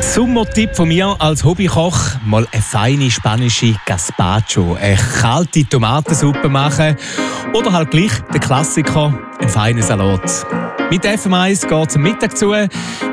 Sommertipp von mir als Hobbykoch: mal eine feine spanische Gazpacho, eine kalte Tomatensuppe machen oder halt gleich der Klassiker, einen feinen Salat. Mit FM1 geht es am Mittag zu.